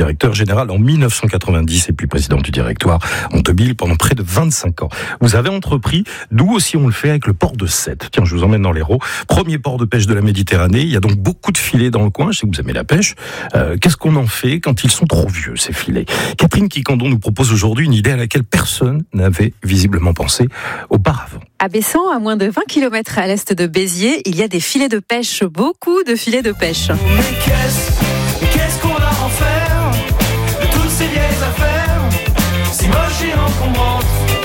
directeur général en 1990 et puis président du directoire automobile pendant près de 25 ans. Vous avez entrepris, nous aussi on le fait avec le port de Sète. Tiens, je vous emmène dans l'Hérault. Premier port de pêche de la Méditerranée. Il y a donc beaucoup de filets dans le coin. Je sais que vous aimez la pêche. Qu'est-ce qu'on en fait quand ils sont trop vieux, ces filets? Catherine Quiquendon nous propose aujourd'hui une idée à laquelle personne n'avait visiblement pensé auparavant. À Bessan, à moins de 20 km à l'est de Béziers, il y a des filets de pêche, beaucoup de filets de pêche. Mais qu'est-ce qu'on va en faire de toutes ces vieilles affaires, si moches et encombrantes,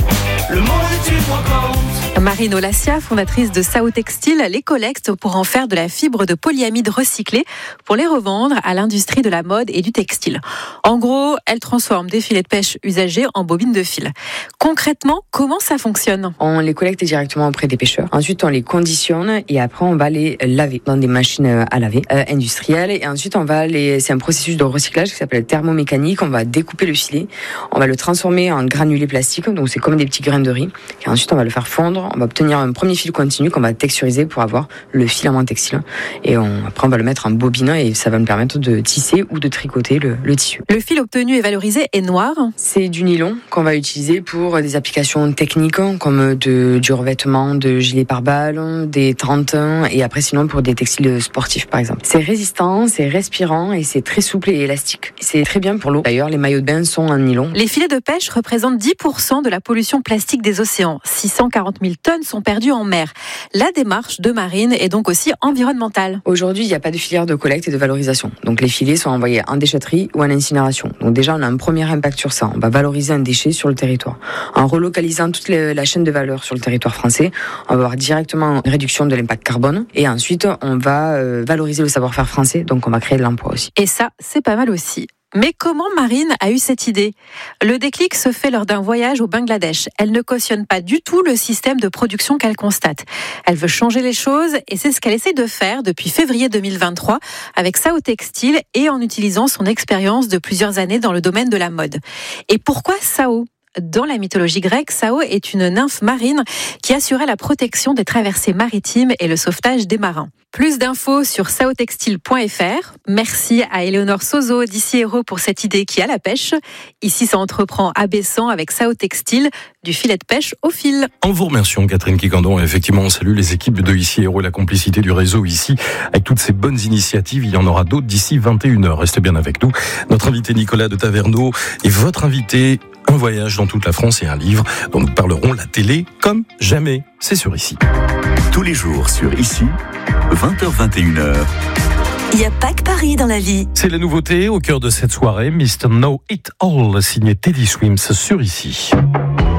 le monde est une brocante. Marine Olassia, fondatrice de Sao Textile, les collecte pour en faire de la fibre de polyamide recyclée pour les revendre à l'industrie de la mode et du textile. En gros, elle transforme des filets de pêche usagés en bobines de fil. Concrètement, comment ça fonctionne ? On les collecte directement auprès des pêcheurs. Ensuite, on les conditionne et après, on va les laver dans des machines à laver industrielles. Et ensuite, c'est un processus de recyclage qui s'appelle thermomécanique. On va découper le filet, on va le transformer en granulés plastiques, donc c'est comme des petits grains de riz. Et ensuite, on va le faire fondre. On va obtenir un premier fil continu qu'on va texturiser pour avoir le filament textile. Et après, on va le mettre en bobine et ça va nous permettre de tisser ou de tricoter le tissu. Le fil obtenu et valorisé est noir. C'est du nylon qu'on va utiliser pour des applications techniques comme du revêtement de gilets pare-balles, des tentes et après sinon pour des textiles sportifs par exemple. C'est résistant, c'est respirant et c'est très souple et élastique. C'est très bien pour l'eau. D'ailleurs, les maillots de bain sont en nylon. Les filets de pêche représentent 10% de la pollution plastique des océans. 640 000 tonnes sont perdues en mer. La démarche de Marine est donc aussi environnementale. Aujourd'hui, il n'y a pas de filière de collecte et de valorisation. Donc les filets sont envoyés en déchetterie ou en incinération. Donc déjà, on a un premier impact sur ça. On va valoriser un déchet sur le territoire. En relocalisant toute la chaîne de valeur sur le territoire français, on va avoir directement une réduction de l'impact carbone. Et ensuite, on va valoriser le savoir-faire français. Donc on va créer de l'emploi aussi. Et ça, c'est pas mal aussi. Mais comment Marine a eu cette idée ? Le déclic se fait lors d'un voyage au Bangladesh. Elle ne cautionne pas du tout le système de production qu'elle constate. Elle veut changer les choses et c'est ce qu'elle essaie de faire depuis février 2023 avec Sao Textile et en utilisant son expérience de plusieurs années dans le domaine de la mode. Et pourquoi Sao ? Dans la mythologie grecque, Sao est une nymphe marine qui assurait la protection des traversées maritimes et le sauvetage des marins. Plus d'infos sur saotextile.fr. Merci à Éléonore Sozo d'Ici Hérault pour cette idée qui a la pêche. Ici, ça entreprend à Bessan avec Sao Textile, du filet de pêche au fil. En vous remerciant, Catherine Quiquendon. Effectivement, on salue les équipes de Ici Hérault et la complicité du réseau ici. Avec toutes ces bonnes initiatives, il y en aura d'autres d'ici 21h. Restez bien avec nous. Notre invité Nicolas de Taverneau et votre invité, un voyage dans toute la France et un livre dont nous parlerons, la télé comme jamais. C'est sur Ici. Tous les jours sur Ici, 20h-21h. Il n'y a pas que Paris dans la vie. C'est la nouveauté au cœur de cette soirée. Mr. Know It All, signé Teddy Swims sur Ici.